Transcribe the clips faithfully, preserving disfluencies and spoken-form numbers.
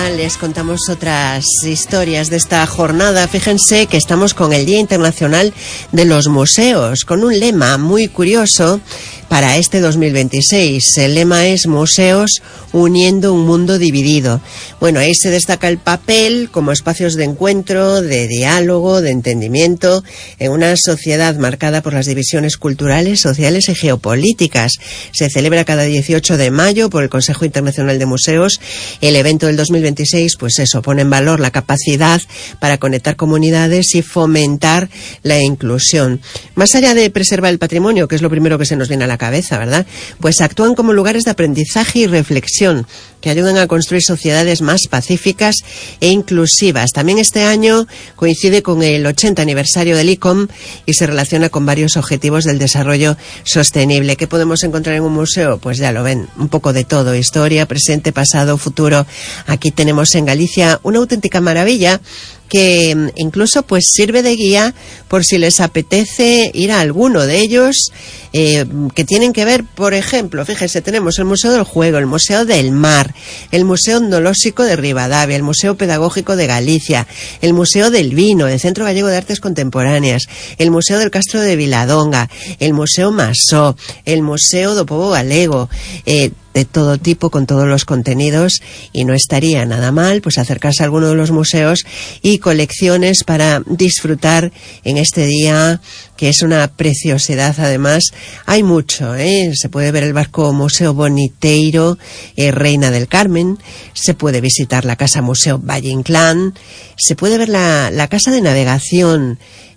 Les contamos otras historias de esta jornada. Fíjense que estamos con el Día Internacional de los Museos, con un lema muy curioso para este dos mil veintiséis. El lema es Museos uniendo un mundo dividido. Bueno, ahí se destaca el papel como espacios de encuentro, de diálogo, de entendimiento, en una sociedad marcada por las divisiones culturales, sociales y geopolíticas. Se celebra cada dieciocho de mayo por el Consejo Internacional de Museos. El evento del dos mil veintiséis, pues eso, pone en valor la capacidad para conectar comunidades y fomentar la inclusión. Más allá de preservar el patrimonio, que es lo primero que se nos viene a la cabeza, ¿verdad? Pues actúan como lugares de aprendizaje y reflexión que ayudan a construir sociedades más pacíficas e inclusivas. También este año coincide con el ochenta aniversario del I C O M y se relaciona con varios objetivos del desarrollo sostenible. ¿Qué podemos encontrar en un museo? Pues ya lo ven, un poco de todo, historia, presente, pasado, futuro. Aquí tenemos en Galicia una auténtica maravilla que incluso pues sirve de guía por si les apetece ir a alguno de ellos, eh, que tienen que ver, por ejemplo, fíjense, tenemos el Museo del Juego, el Museo del Mar, el Museo Etnolóxico de Ribadavia, el Museo Pedagógico de Galicia, el Museo del Vino, el Centro Gallego de Artes Contemporáneas, el Museo del Castro de Viladonga, el Museo Masó, el Museo do Pobo Galego, eh, de todo tipo, con todos los contenidos, y no estaría nada mal pues acercarse a alguno de los museos y colecciones para disfrutar en este día, que es una preciosidad. Además, hay mucho, ¿eh? Se puede ver el barco Museo Boniteiro, eh, Reina del Carmen, se puede visitar la Casa Museo Valle Inclán, se puede ver la, la Casa de Navegación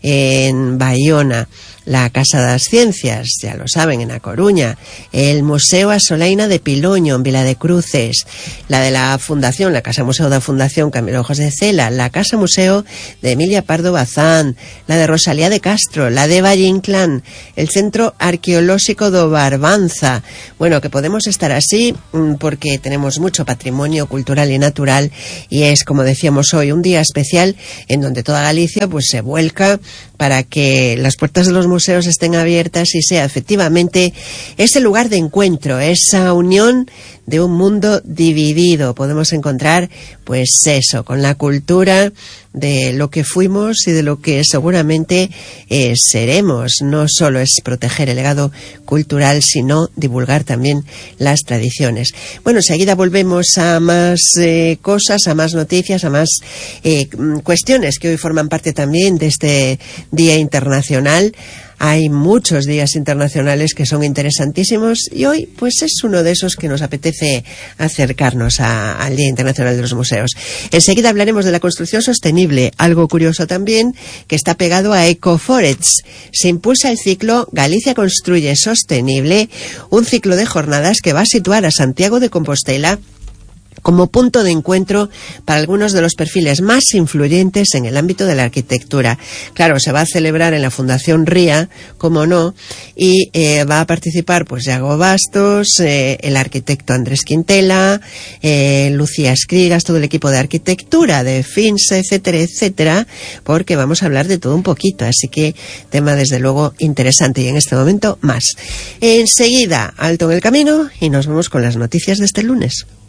en Bayona, la Casa das Ciencias, ya lo saben, en A Coruña, el Museo Asolaina de Piloño, en Vila de Cruces, la de la Fundación, la Casa Museo da Fundación Camilo José Cela, la Casa Museo de Emilia Pardo Bazán, la de Rosalía de Castro, la de Valle Inclán, el Centro Arqueolóxico do Barbanza. Bueno, que podemos estar así porque tenemos mucho patrimonio cultural y natural, y es, como decíamos hoy, un día especial en donde toda Galicia pues se vuelca para que las puertas de los museos estén abiertas y sea efectivamente ese lugar de encuentro, esa unión de un mundo dividido. Podemos encontrar pues eso, con la cultura de lo que fuimos y de lo que seguramente eh, seremos. No solo es proteger el legado cultural, sino divulgar también las tradiciones. Bueno, enseguida volvemos a más eh, cosas, a más noticias, a más eh, cuestiones que hoy forman parte también de este Día Internacional. Hay muchos días internacionales que son interesantísimos y hoy pues es uno de esos que nos apetece acercarnos a, al Día Internacional de los Museos. Enseguida hablaremos de la construcción sostenible, algo curioso también que está pegado a Ecoforests. Se impulsa el ciclo Galicia Construye Sostenible, un ciclo de jornadas que va a situar a Santiago de Compostela como punto de encuentro para algunos de los perfiles más influyentes en el ámbito de la arquitectura. Claro, se va a celebrar en la Fundación Ría, como no, y eh, va a participar pues Yago Bastos, eh, el arquitecto Andrés Quintela, eh, Lucía Escrigas, todo el equipo de arquitectura de FINSA, etcétera, etcétera, porque vamos a hablar de todo un poquito, así que tema desde luego interesante, y en este momento más. Enseguida, alto en el camino y nos vemos con las noticias de este lunes.